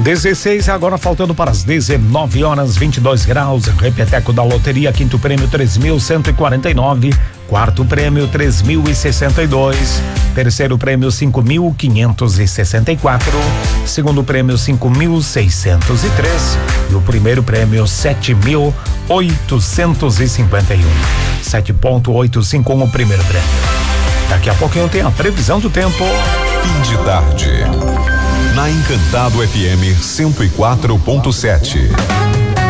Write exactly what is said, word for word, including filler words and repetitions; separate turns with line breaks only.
dezesseis, agora faltando para as dezenove horas, vinte e dois graus. Repeteco da loteria, quinto prêmio três mil cento e quarenta e nove, quarto prêmio três mil e sessenta e dois, terceiro prêmio cinco mil quinhentos e sessenta e quatro, segundo prêmio cinco mil seiscentos e três e o primeiro prêmio sete mil oitocentos e cinquenta e um. sete ponto oito cinco um o primeiro prêmio. Daqui a pouquinho tem a previsão do tempo.
Fim de tarde. Na Encantado F M cento e quatro ponto sete.